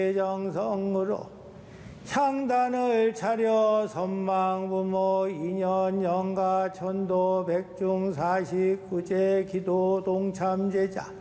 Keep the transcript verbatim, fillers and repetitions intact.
정성으로 향단을 차려 선망부모 인연 영가 천도 백중 사십구제 기도 동참제자